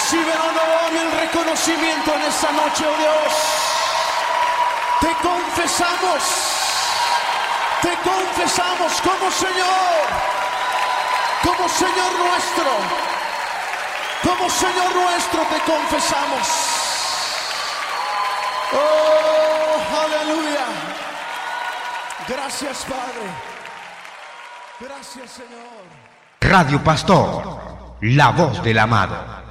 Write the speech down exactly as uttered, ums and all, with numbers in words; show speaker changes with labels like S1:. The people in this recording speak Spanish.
S1: Recibe el honor y el reconocimiento en esta noche, oh Dios. Te confesamos, te confesamos como Señor, como Señor nuestro, como Señor nuestro te confesamos. Oh, aleluya. Gracias, Padre. Gracias, Señor.
S2: Radio Pastor, la voz del amado.